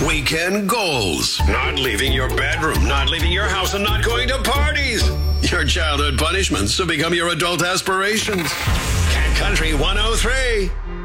Weekend goals. Not leaving your bedroom, not leaving your house, and not going to parties. Your childhood punishments have become your adult aspirations. Cat Country 103.